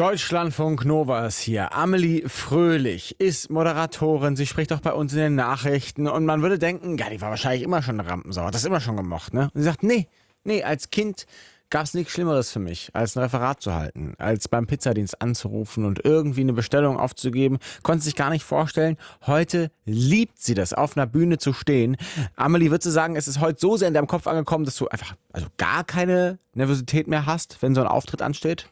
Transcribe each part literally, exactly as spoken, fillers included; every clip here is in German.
Deutschlandfunk Nova ist hier. Amelie Fröhlich ist Moderatorin. Sie spricht auch bei uns in den Nachrichten. Und man würde denken, ja, die war wahrscheinlich immer schon eine Rampensau. Hat das immer schon gemocht, ne? Und sie sagt, nee, nee, als Kind gab es nichts Schlimmeres für mich, als ein Referat zu halten, als beim Pizzadienst anzurufen und irgendwie eine Bestellung aufzugeben. Konnte sich gar nicht vorstellen. Heute liebt sie das, auf einer Bühne zu stehen. Amelie, würdest du sagen, es ist heute so sehr in deinem Kopf angekommen, dass du einfach also gar keine Nervosität mehr hast, wenn so ein Auftritt ansteht?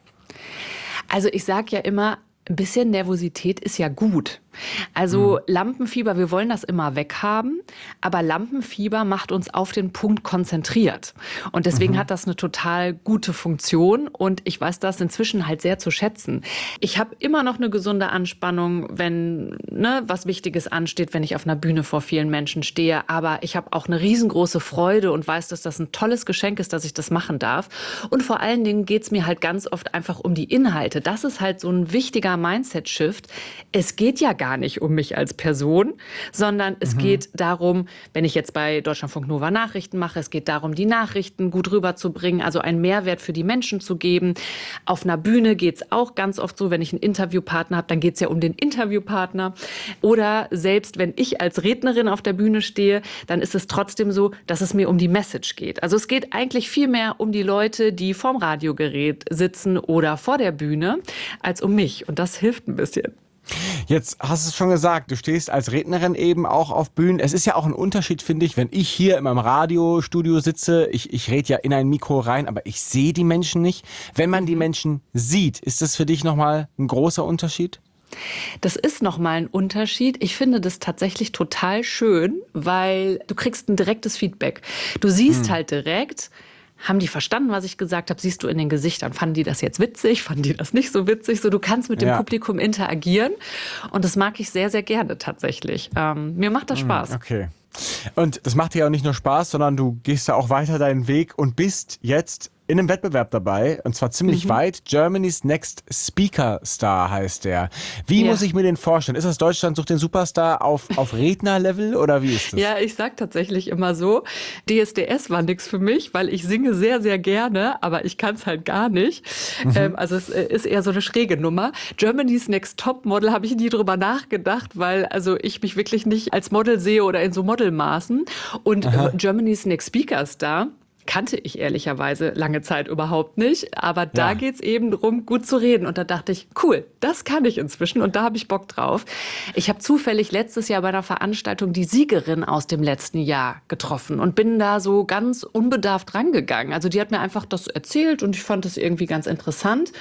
Also ich sag ja immer, ein bisschen Nervosität ist ja gut. Also mhm. Lampenfieber, wir wollen das immer weghaben, aber Lampenfieber macht uns auf den Punkt konzentriert. Und deswegen mhm. hat das eine total gute Funktion und ich weiß das inzwischen halt sehr zu schätzen. Ich habe immer noch eine gesunde Anspannung, wenn ne, was Wichtiges ansteht, wenn ich auf einer Bühne vor vielen Menschen stehe. Aber ich habe auch eine riesengroße Freude und weiß, dass das ein tolles Geschenk ist, dass ich das machen darf. Und vor allen Dingen geht es mir halt ganz oft einfach um die Inhalte. Das ist halt so ein wichtiger Mindset-Shift. Es geht ja gar nicht um mich als Person, sondern es mhm. geht darum, wenn ich jetzt bei Deutschlandfunk Nova Nachrichten mache, es geht darum, die Nachrichten gut rüberzubringen, also einen Mehrwert für die Menschen zu geben. Auf einer Bühne geht es auch ganz oft so, wenn ich einen Interviewpartner habe, dann geht es ja um den Interviewpartner. Oder selbst wenn ich als Rednerin auf der Bühne stehe, dann ist es trotzdem so, dass es mir um die Message geht. Also es geht eigentlich viel mehr um die Leute, die vorm Radiogerät sitzen oder vor der Bühne, als um mich. Und das hilft ein bisschen. Jetzt hast du es schon gesagt, du stehst als Rednerin eben auch auf Bühnen. Es ist ja auch ein Unterschied, finde ich, wenn ich hier in meinem Radiostudio sitze. Ich, ich rede ja in ein Mikro rein, aber ich sehe die Menschen nicht. Wenn man die Menschen sieht, ist das für dich nochmal ein großer Unterschied? Das ist nochmal ein Unterschied. Ich finde das tatsächlich total schön, weil du kriegst ein direktes Feedback. Du siehst hm. halt direkt, haben die verstanden, was ich gesagt habe? Siehst du in den Gesichtern, fanden die das jetzt witzig? Fanden die das nicht so witzig? So, du kannst mit dem ja. Publikum interagieren und das mag ich sehr, sehr gerne tatsächlich. Ähm, mir macht das Spaß. Okay. Und das macht dir auch nicht nur Spaß, sondern du gehst da auch weiter deinen Weg und bist jetzt in einem Wettbewerb dabei, und zwar ziemlich mhm. weit. Germany's Next Speaker Star heißt der. Wie ja. muss ich mir den vorstellen? Ist das Deutschland sucht den Superstar auf, auf Rednerlevel oder wie ist das? Ja, ich sag tatsächlich immer so, D S D S war nichts für mich, weil ich singe sehr, sehr gerne, aber ich kann es halt gar nicht. Mhm. Ähm, also es ist eher so eine schräge Nummer. Germany's Next Topmodel habe ich nie drüber nachgedacht, weil also ich mich wirklich nicht als Model sehe oder in so Modelmaßen. Und Aha. Germany's Next Speaker Star kannte ich ehrlicherweise lange Zeit überhaupt nicht. Aber da ja. geht's eben darum, gut zu reden. Und da dachte ich, cool, das kann ich inzwischen und da habe ich Bock drauf. Ich habe zufällig letztes Jahr bei einer Veranstaltung die Siegerin aus dem letzten Jahr getroffen und bin da so ganz unbedarft rangegangen. Also die hat mir einfach das erzählt und ich fand das irgendwie ganz interessant.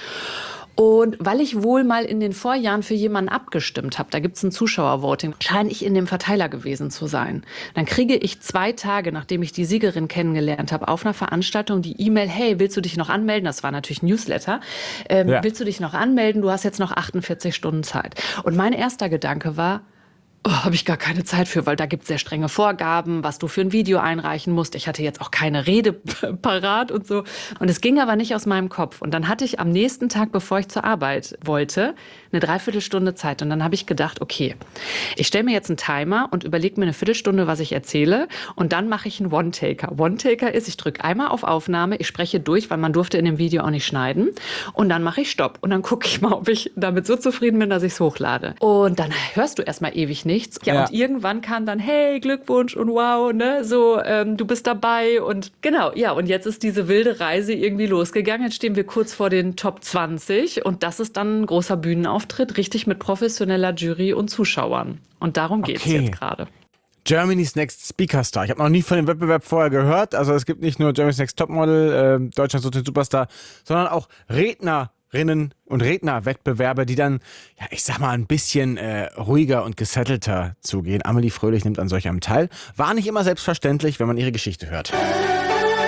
Und weil ich wohl mal in den Vorjahren für jemanden abgestimmt habe, da gibt es ein Zuschauervoting, scheine ich in dem Verteiler gewesen zu sein. Dann kriege ich zwei Tage, nachdem ich die Siegerin kennengelernt habe, auf einer Veranstaltung die E-Mail, hey, willst du dich noch anmelden? Das war natürlich ein Newsletter. Ähm, ja. Willst du dich noch anmelden? Du hast jetzt noch achtundvierzig Stunden Zeit. Und mein erster Gedanke war, oh, habe ich gar keine Zeit für, weil da gibt es sehr strenge Vorgaben, was du für ein Video einreichen musst. Ich hatte jetzt auch keine Rede parat und so. Und es ging aber nicht aus meinem Kopf. Und dann hatte ich am nächsten Tag, bevor ich zur Arbeit wollte, eine Dreiviertelstunde Zeit. Und dann habe ich gedacht, okay, ich stelle mir jetzt einen Timer und überlege mir eine Viertelstunde, was ich erzähle. Und dann mache ich einen One-Taker. One-Taker ist, ich drücke einmal auf Aufnahme, ich spreche durch, weil man durfte in dem Video auch nicht schneiden. Und dann mache ich Stopp. Und dann gucke ich mal, ob ich damit so zufrieden bin, dass ich es hochlade. Und dann hörst du erstmal ewig nichts. Ja, ja, und irgendwann kam dann, hey, Glückwunsch und wow, ne, so, ähm, du bist dabei und genau, ja, und jetzt ist diese wilde Reise irgendwie losgegangen. Jetzt stehen wir kurz vor den Top zwanzig und das ist dann ein großer Bühnenauftritt, richtig mit professioneller Jury und Zuschauern. Und darum geht's okay. jetzt gerade. Germany's Next Speaker Star. Ich habe noch nie von dem Wettbewerb vorher gehört. Also es gibt nicht nur Germany's Next Topmodel, äh, Deutschland sucht den Superstar, sondern auch Redner. Rednerinnen und Rednerwettbewerbe, die dann, ja, ich sag mal, ein bisschen äh, ruhiger und gesettelter zugehen. Amelie Fröhlich nimmt an solch einem teil. War nicht immer selbstverständlich, wenn man ihre Geschichte hört.